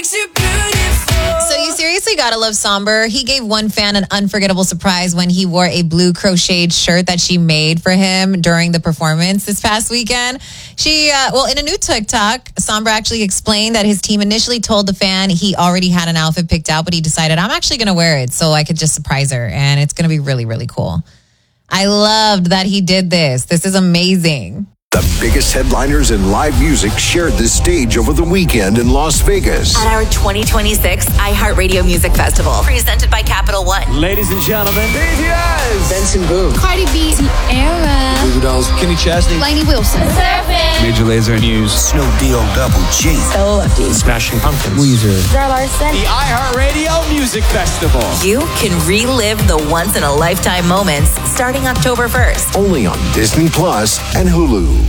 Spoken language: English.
So you seriously gotta love Somber. He gave one fan an unforgettable surprise when he wore a blue crocheted shirt that she made for him during the performance this past weekend. In a new TikTok, Somber actually explained that his team initially told the fan he already had an outfit picked out, but he decided, I'm actually gonna wear it so I could just surprise her, and it's gonna be really, really cool. I loved that he did this. This is amazing. The biggest headliners in live music shared this stage over the weekend in Las Vegas. At our 2026 iHeartRadio Music Festival, presented by Capital One. Ladies and gentlemen, BTS, Benson Boone, Cardi B, Tierra, Goo Dolls, Kenny Chesney, Lainey Wilson, Major Lazer, News, Snoop Deal Double G, Soul Lefty, Smashing Pumpkins, Weezer, Zara Larson. the iHeartRadio Music Festival. You can relive the once-in-a-lifetime moments starting October 1st. only on Disney Plus and Hulu.